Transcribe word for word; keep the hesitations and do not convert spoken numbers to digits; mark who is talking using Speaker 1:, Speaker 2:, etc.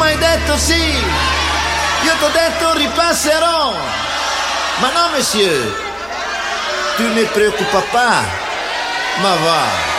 Speaker 1: hai detto sì, io t'ho detto ripasserò. Ma no, monsieur, tu ne preoccupa pas. Ma va.